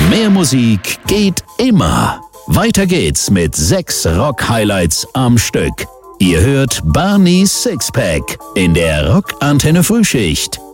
Mehr Musik geht immer. Weiter geht's mit 6 Rock-Highlights am Stück. Ihr hört Barneys Sixpack in der Rock-Antenne Frühschicht.